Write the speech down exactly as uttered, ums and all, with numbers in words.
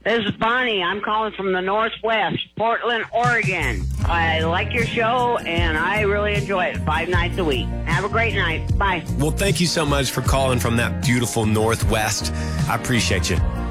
This is Bonnie. I'm calling from the Northwest, Portland, Oregon. I like your show, and I really enjoy it five nights a week. Have a great night. Bye. Well, thank you so much for calling from that beautiful Northwest. I appreciate you.